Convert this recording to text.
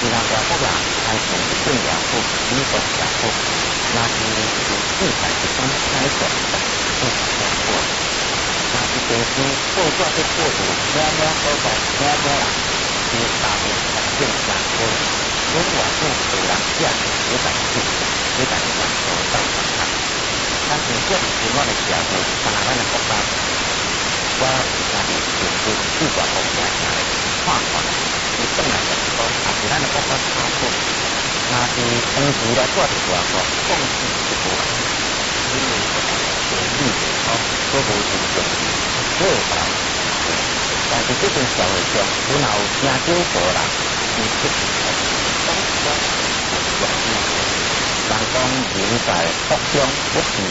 伊拉外国人还是更了解美国了解，那是自在一种开展的不同过。那是平时做这些过程，了了好在了了啦，是大部分更加多。因为我是有人讲，有在去，有在讲所到场看。但是这是我的社会，当然咱的国家，我那是就是四个国家下来看看。伊本来就是讲，也是咱的国家差不多。那是当时来做一个讲控制一个，因为权力哦，都无成正比，做法。但是这种社会上，有哪有真少数人，伊出现人讲人在福中不是